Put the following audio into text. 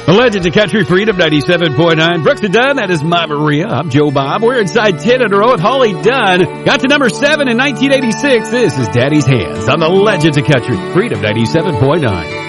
The Legends of Country Freedom 97.9. Brooks and Dunn, that is my Maria. I'm Joe Bob. We're inside 10 in a row with Holly Dunn. Got to number 7 in 1986. This is Daddy's Hands on the Legends of Country Freedom 97.9.